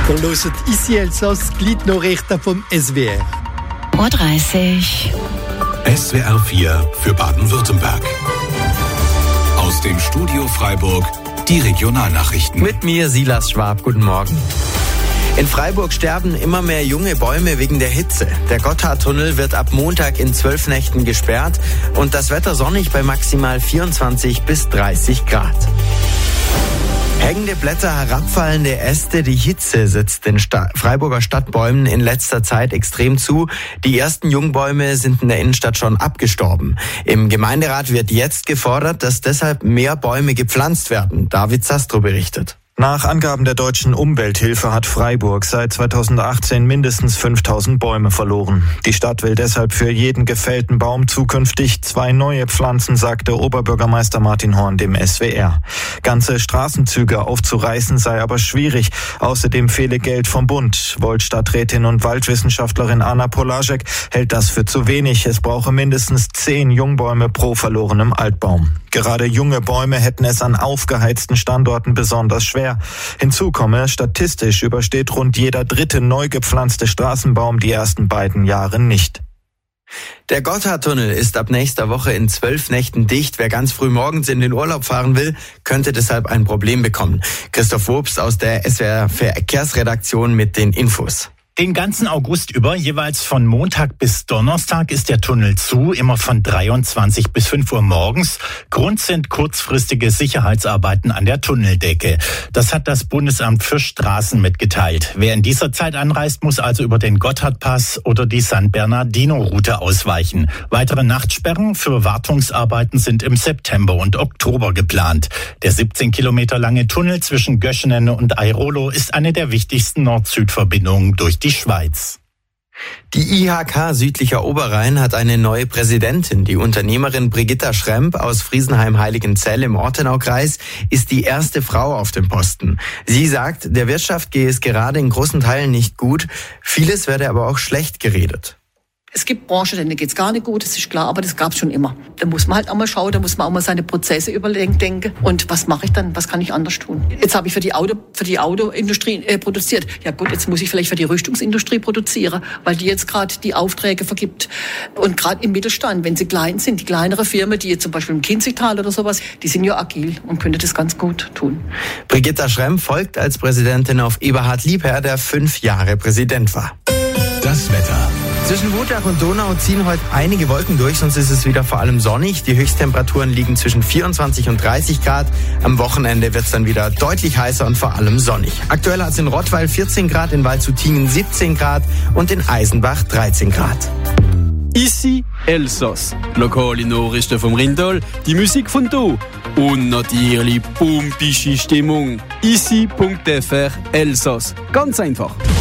Ihr hört «Ici Elsass», die Gliednachrichten vom SWR. 30 SWR 4 für Baden-Württemberg. Aus dem Studio Freiburg die Regionalnachrichten. Mit mir Silas Schwab, guten Morgen. In Freiburg sterben immer mehr junge Bäume wegen der Hitze. Der Gotthardtunnel wird ab Montag in 12 Nächten gesperrt und das Wetter sonnig bei maximal 24 bis 30 Grad. Hängende Blätter, herabfallende Äste, die Hitze setzt den Freiburger Stadtbäumen in letzter Zeit extrem zu. Die ersten Jungbäume sind in der Innenstadt schon abgestorben. Im Gemeinderat wird jetzt gefordert, dass deshalb mehr Bäume gepflanzt werden. David Sastro berichtet. Nach Angaben der Deutschen Umwelthilfe hat Freiburg seit 2018 mindestens 5000 Bäume verloren. Die Stadt will deshalb für jeden gefällten Baum zukünftig 2 neue pflanzen, sagte Oberbürgermeister Martin Horn dem SWR. Ganze Straßenzüge aufzureißen sei aber schwierig. Außerdem fehle Geld vom Bund. Volt-Stadträtin und Waldwissenschaftlerin Anna Polacek hält das für zu wenig. Es brauche mindestens 10 Jungbäume pro verlorenem Altbaum. Gerade junge Bäume hätten es an aufgeheizten Standorten besonders schwer. Hinzu komme, statistisch übersteht rund jeder dritte neu gepflanzte Straßenbaum die ersten beiden Jahre nicht. Der Gotthardtunnel ist ab nächster Woche in 12 Nächten dicht. Wer ganz früh morgens in den Urlaub fahren will, könnte deshalb ein Problem bekommen. Christoph Wobst aus der SWR Verkehrsredaktion mit den Infos. Den ganzen August über, jeweils von Montag bis Donnerstag, ist der Tunnel zu, immer von 23 bis 5 Uhr morgens. Grund sind kurzfristige Sicherheitsarbeiten an der Tunneldecke. Das hat das Bundesamt für Straßen mitgeteilt. Wer in dieser Zeit anreist, muss also über den Gotthardpass oder die San Bernardino-Route ausweichen. Weitere Nachtsperren für Wartungsarbeiten sind im September und Oktober geplant. Der 17 Kilometer lange Tunnel zwischen Göschenen und Airolo ist eine der wichtigsten Nord-Süd-Verbindungen durch die Schweiz. Die IHK Südlicher Oberrhein hat eine neue Präsidentin. Die Unternehmerin Brigitta Schremp aus Friesenheim-Heiligenzell im Ortenaukreis ist die erste Frau auf dem Posten. Sie sagt, der Wirtschaft gehe es gerade in großen Teilen nicht gut. Vieles werde aber auch schlecht geredet. Es gibt Branchen, denen geht's gar nicht gut, das ist klar, aber das gab's schon immer. Da muss man halt auch mal schauen, da muss man auch mal seine Prozesse überdenken. Und was mache ich dann? Was kann ich anders tun? Jetzt habe ich für die Autoindustrie produziert. Ja gut, jetzt muss ich vielleicht für die Rüstungsindustrie produzieren, weil die jetzt gerade die Aufträge vergibt. Und gerade im Mittelstand, wenn sie klein sind, die kleinere Firmen, die jetzt zum Beispiel im Kinzigtal oder sowas, die sind ja agil und können das ganz gut tun. Brigitta Schremp folgt als Präsidentin auf Eberhard Liebherr, der 5 Jahre Präsident war. Das Wetter. Zwischen Wutach und Donau ziehen heute einige Wolken durch, sonst ist es wieder vor allem sonnig. Die Höchsttemperaturen liegen zwischen 24 und 30 Grad. Am Wochenende wird es dann wieder deutlich heißer und vor allem sonnig. Aktuell hat es in Rottweil 14 Grad, in Waldshutingen 17 Grad und in Eisenbach 13 Grad. Ici Elsass. Lokale Nachrichten vom Rindal, die Musik von do und natürlich pumpische Stimmung. Ici.fr Elsass. Ganz einfach.